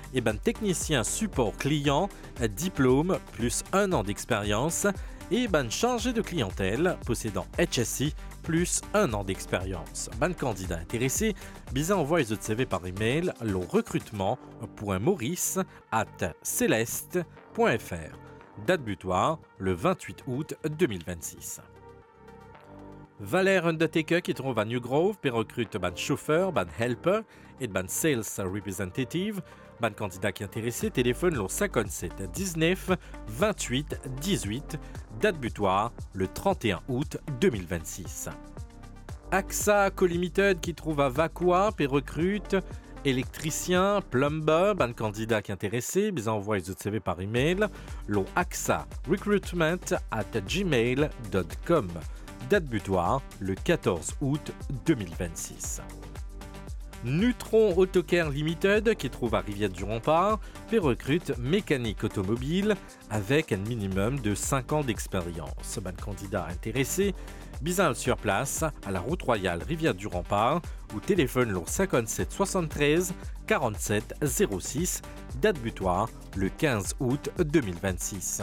et ben technicien support client, diplôme plus 1 an d'expérience et ben chargé de clientèle possédant HSI plus 1 an d'expérience. Ben candidat intéressé, bisa envoie les autres CV par email au recrutement.maurice@celeste.fr. Date butoir le 28 août 2026. Valère Undertaker qui trouve à New Grove puis recrute ban chauffeur, ban helper et ban sales representative. Ban candidat qui est intéressé, téléphone le 57 19 28 18. Date butoir le 31 août 2026. AXA Co-Limited qui trouve à Vacua puis recrute électricien, plumber, ban candidat qui est intéressé, ils envoient les autres CV par email, l'on AXA recruitment@gmail.com. Date butoir le 14 août 2026. Nutron Autocare Limited qui trouve à Rivière-du-Rempart puis recrute mécanique automobile avec un minimum de 5 ans d'expérience. Ban candidat intéressé, bisa sur place à la route royale Rivière-du-Rempart ou téléphone le 57 73 47 06. Date butoir le 15 août 2026.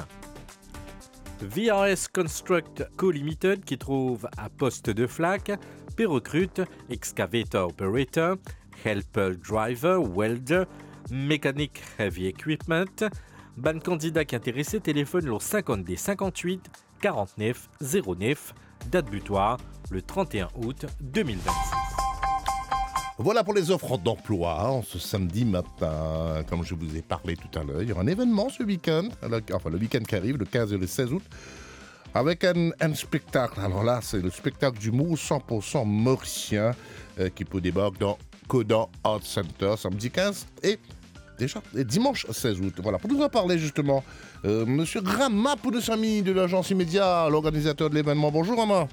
VRS Construct Co Limited qui trouve à Poste de Flac puis recrute excavator operator, helper driver, welder, mécanique heavy equipment. Ban candidat qui est intéressé, téléphone le 50D 58 49 09. Date butoir le 31 août 2026. Voilà pour les offres d'emploi. Ce samedi matin, comme je vous ai parlé tout à l'heure, il y aura un événement ce week-end, enfin le week-end qui arrive, le 15 et le 16 août, avec un spectacle. Alors là, c'est le spectacle d'humour 100% mauricien qui peut débarquer dans Codan Art Center samedi 15 et déjà dimanche 16 août. Voilà, pour nous en parler justement, Monsieur Rama Poudoussami de l'agence Immédiat, l'organisateur de l'événement. Bonjour Rama.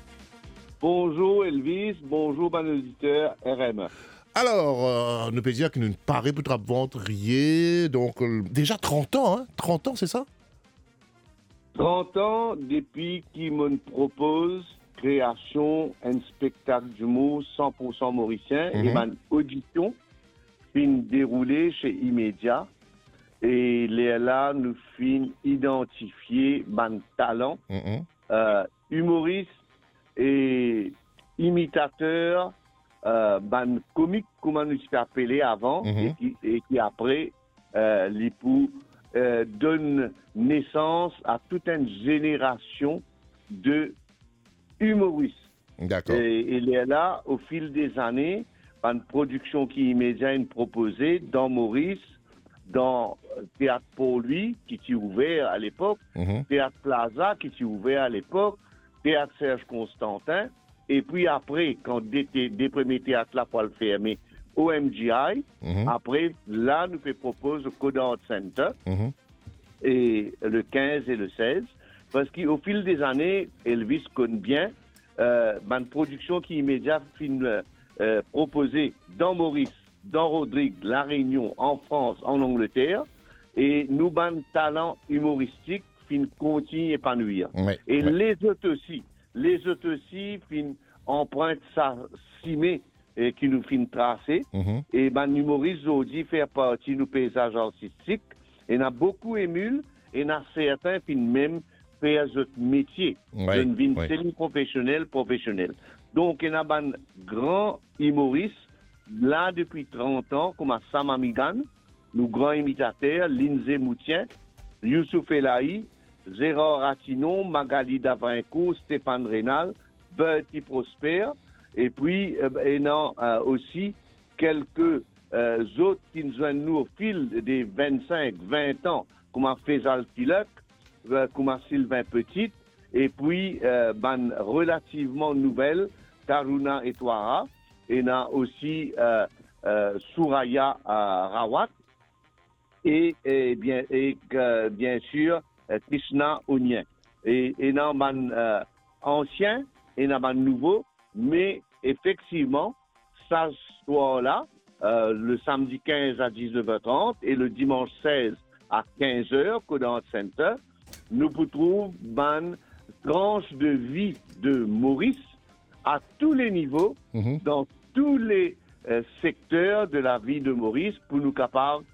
Bonjour Elvis, bonjour mon auditeur RM. Alors, nous pouvons dire que nous ne paraît pour venturier, donc déjà 30 ans, hein? 30 ans, c'est ça? 30 ans depuis qu'il me propose création un spectacle d'humour 100% mauricien et ma audition fin déroulée chez Immédiat et là nous fin identifier mon talent humoriste et imitateur, ban comique, comment nous s'est appelé avant, et qui après, l'époux donne naissance à toute une génération de humoristes. D'accord. Et là, au fil des années, une production qui immédiatement proposée dans Maurice, dans Théâtre pour lui, qui s'est ouvert à l'époque, Théâtre Plaza, qui s'est ouvert à l'époque, Théâtre Serge Constantin, et puis après, quand des premiers théâtres là pour le fermer, au MGI, après, là, nous propose le Codan Art Center, et le 15 et le 16, parce qu'au fil des années, Elvis connaît bien, une production qui immédiat proposée dans Maurice, dans Rodrigue, La Réunion, en France, en Angleterre, et nous, talent humoristique, continue à épanouir. Les autres aussi empruntent sa cimée qui nous fin tracer. Et humoriste aujourd'hui fait partie du paysage artistique. Et n'a beaucoup émule et n'a certains même faire ce métier. Une vie semi-professionnelle. Donc, il y a un grand humoriste là depuis 30 ans, comme Sam Amigan, nos grands imitateurs, Lindsay Moutien, Youssouf Elahi, Gérard Ratinon, Magali Davrincourt, Stéphane Rénal, Bertie Prosper, et puis aussi quelques autres qui nous ont nous au fil des 25-20 ans, comme Faisal Tilak, comme Sylvain Petit, et puis relativement nouvelle, Taruna Etouara, et aussi Souraya Rawat, et bien sûr, Krishna Onien. Et dans man ancien et dans man nouveau, mais effectivement, ça soir-là, le samedi 15 à 19h30 et le dimanche 16 à 15h, Codan Center, nous retrouvons une tranche de vie de Maurice à tous les niveaux, dans tous les secteurs de la vie de Maurice, pour nous capables